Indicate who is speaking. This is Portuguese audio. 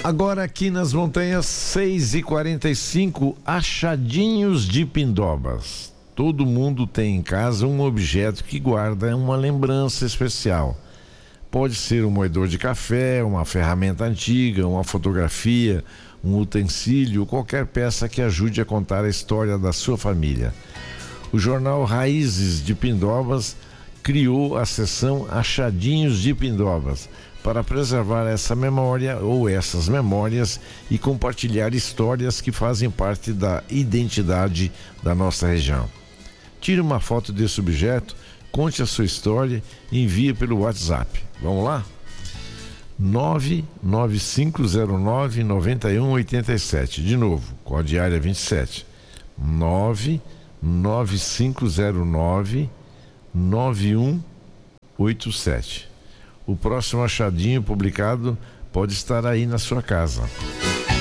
Speaker 1: Agora aqui nas montanhas, 6h45, achadinhos de Pindobas. Todo mundo tem em casa um objeto que guarda uma lembrança especial. Pode ser um moedor de café, uma ferramenta antiga, uma fotografia, um utensílio, qualquer peça que ajude a contar a história da sua família. O jornal Raízes de Pindobas criou a seção Achadinhos de Pindobas para preservar essa memória ou essas memórias e compartilhar histórias que fazem parte da identidade da nossa região. Tire uma foto desse objeto, conte a sua história e envie pelo WhatsApp. Vamos lá? 99509-9187. De novo, código área 27. 99509-9187. O próximo achadinho publicado pode estar aí na sua casa.